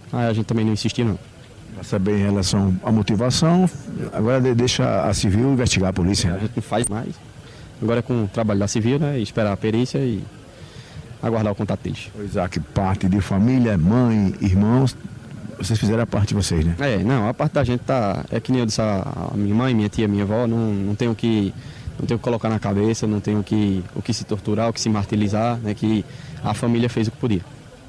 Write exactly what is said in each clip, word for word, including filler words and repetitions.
aí a gente também não insistiu não. Para saber em relação à motivação, agora de- deixa a civil investigar a polícia. A gente não faz mais. Agora é com o trabalho da civil, né? Esperar a perícia e aguardar o contato deles. O Isaac, parte de família, mãe, irmãos, vocês fizeram a parte de vocês, né? É, não, a parte da gente tá. É que nem eu disse a, a minha mãe, minha tia, minha avó, não, não tem o que. Não tem o que colocar na cabeça, não tem o que, o que se torturar, o que se martirizar, né? Que a família fez o que podia.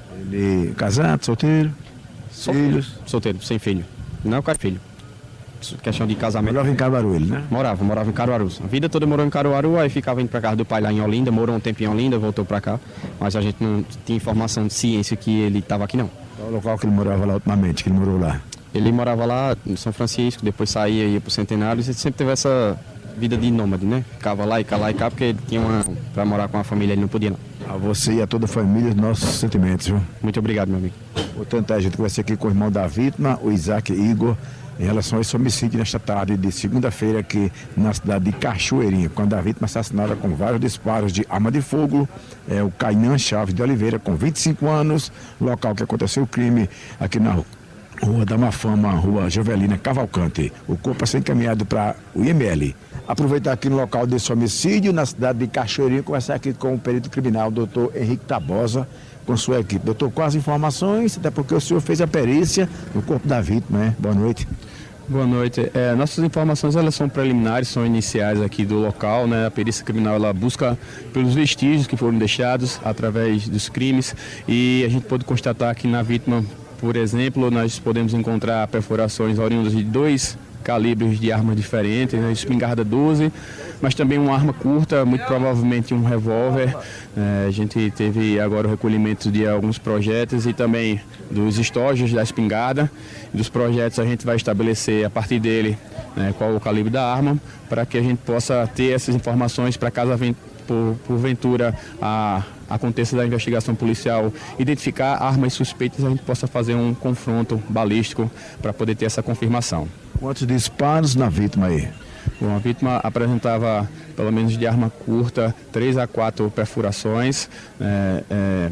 Ele casado, solteiro, filhos. Solteiro, sem filho. Não é qualquer filho. Questão de casamento. Morava em Caruaru ele, né? Morava, morava em Caruaru. A vida toda morou em Caruaru, aí ficava indo pra casa do pai lá em Olinda, morou um tempo em Olinda, voltou pra cá. Mas a gente não tinha informação de ciência que ele estava aqui não. Qual o local que ele morava lá ultimamente, que ele morou lá? Ele morava lá em São Francisco, depois saía e ia pro Centenário, e ele sempre teve essa vida de nômade, né? Ficava lá e cá, lá e cá, porque ele tinha uma... Pra morar com a família ele não podia não. A você e a toda a família, nossos sentimentos, viu? Muito obrigado, meu amigo. Portanto, a gente vai ser aqui com o irmão da vítima, o Isaac Igor, em relação a esse homicídio nesta tarde de segunda-feira aqui na cidade de Cachoeirinha, quando a vítima assassinada com vários disparos de arma de fogo é o Cainan Chaves de Oliveira, com vinte e cinco anos, local que aconteceu o crime aqui na Rua da Mafama, Rua Jovelina Cavalcante. O corpo a ser encaminhado para o I M L. Aproveitar aqui no local desse homicídio, na cidade de Cachoeirinha, conversar aqui com o perito criminal, doutor Henrique Tabosa, com sua equipe. Doutor, quais informações, até porque o senhor fez a perícia no corpo da vítima, né? Boa noite. Boa noite. É, nossas informações elas são preliminares, são iniciais aqui do local, né? A perícia criminal ela busca pelos vestígios que foram deixados através dos crimes e a gente pode constatar que na vítima, por exemplo, nós podemos encontrar perfurações oriundas de dois calibres de armas diferentes, né? Espingarda doze, mas também uma arma curta, muito provavelmente um revólver. É, a gente teve agora o recolhimento de alguns projéteis e também dos estojos da espingarda. Dos projéteis a gente vai estabelecer a partir dele, né, qual o calibre da arma, para que a gente possa ter essas informações para caso por, porventura a aconteça da investigação policial, identificar armas suspeitas, a gente possa fazer um confronto balístico para poder ter essa confirmação. Quantos disparos na vítima aí? Bom, a vítima apresentava, pelo menos de arma curta, três a quatro perfurações, é, é,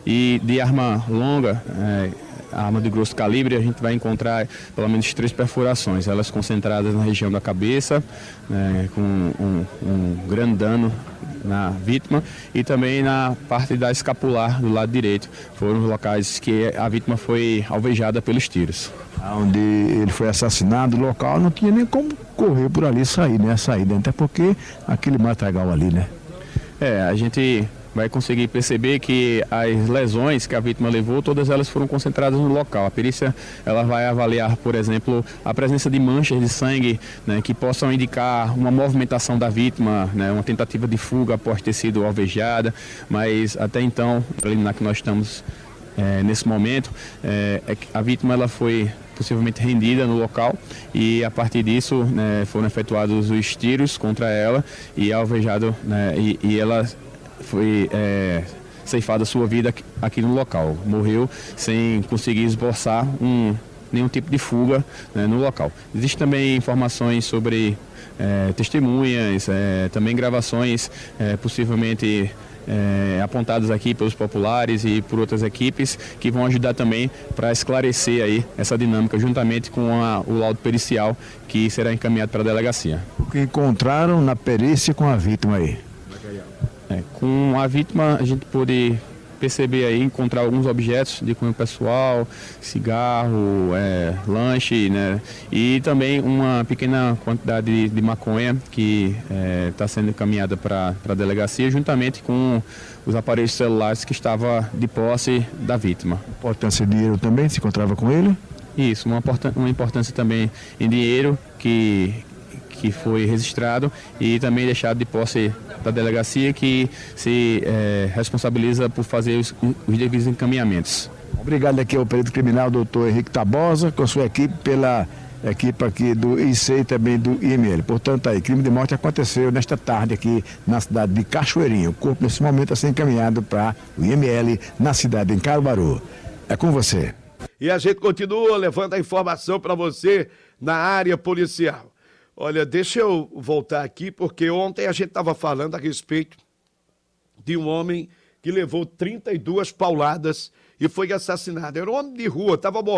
e de arma longa, é, a arma de grosso calibre, a gente vai encontrar pelo menos três perfurações, elas concentradas na região da cabeça, né, com um, um grande dano na vítima e também na parte da escapular do lado direito. Foram os locais que a vítima foi alvejada pelos tiros. Onde ele foi assassinado, o local não tinha nem como correr por ali e sair, né? A saída, até porque aquele matagal ali, né? É, a gente vai conseguir perceber que as lesões que a vítima levou, todas elas foram concentradas no local. A perícia ela vai avaliar, por exemplo, a presença de manchas de sangue, né, que possam indicar uma movimentação da vítima, né, uma tentativa de fuga após ter sido alvejada, mas até então, preliminar que nós estamos é, nesse momento, é, é que a vítima ela foi possivelmente rendida no local e a partir disso, né, foram efetuados os tiros contra ela e alvejado, né, e, e ela foi é, ceifada sua vida aqui, aqui no local. Morreu sem conseguir esboçar um, nenhum tipo de fuga, né, no local. Existem também informações sobre é, testemunhas, é, também gravações é, possivelmente é, apontadas aqui pelos populares e por outras equipes que vão ajudar também para esclarecer aí essa dinâmica juntamente com a, o laudo pericial que será encaminhado para a delegacia. O que encontraram na perícia com a vítima aí? É, com a vítima a gente pôde perceber aí, encontrar alguns objetos de cunho pessoal, cigarro, é, lanche, né? E também uma pequena quantidade de, de maconha que está é, sendo encaminhada para a delegacia, juntamente com os aparelhos celulares que estavam de posse da vítima. Importância de dinheiro também se encontrava com ele? Isso, uma, uma importância também em dinheiro que que foi registrado e também deixado de posse da delegacia que se é, responsabiliza por fazer os, os devidos encaminhamentos. Obrigado aqui ao perito criminal, doutor Henrique Tabosa, com sua equipe, pela equipe aqui do I C e também do I M L. Portanto, aí, crime de morte aconteceu nesta tarde aqui na cidade de Cachoeirinha. O corpo, nesse momento, está sendo encaminhado para o I M L na cidade de Caruaru. É com você. E a gente continua levando a informação para você na área policial. Olha, deixa eu voltar aqui, porque ontem a gente estava falando a respeito de um homem que levou trinta e duas pauladas e foi assassinado. Era um homem de rua, estava morrendo.